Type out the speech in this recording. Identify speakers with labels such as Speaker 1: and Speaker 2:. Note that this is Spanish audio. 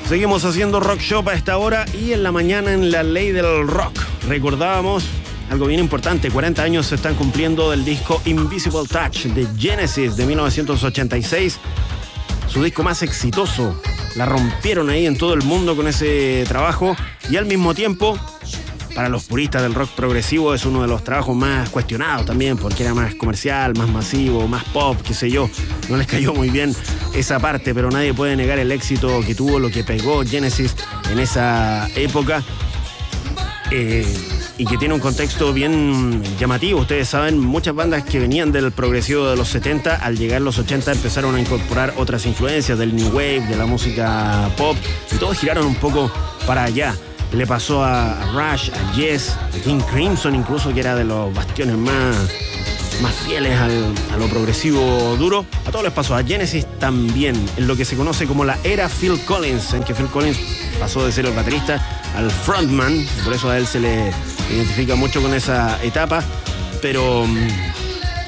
Speaker 1: Seguimos haciendo Rock Shop a esta hora y en la mañana en La Ley del Rock. Recordábamos algo bien importante, 40 años se están cumpliendo del disco Invisible Touch de Genesis de 1986. Su disco más exitoso. La rompieron ahí en todo el mundo con ese trabajo y al mismo tiempo, para los puristas del rock progresivo, es uno de los trabajos más cuestionados también, porque era más comercial, más masivo, más pop, qué sé yo. No les cayó muy bien esa parte, pero nadie puede negar el éxito que tuvo, lo que pegó Genesis en esa época. Y que tiene un contexto bien llamativo. Ustedes saben, muchas bandas que venían del progresivo de los 70, al llegar los 80 empezaron a incorporar otras influencias del New Wave, de la música pop, y todos giraron un poco para allá. Le pasó a Rush, a Yes, a King Crimson incluso, que era de los bastiones más fieles a lo progresivo duro. A todos les pasó, a Genesis también, en lo que se conoce como la era Phil Collins, en que Phil Collins pasó de ser el baterista al frontman, por eso a él se le identifica mucho con esa etapa, pero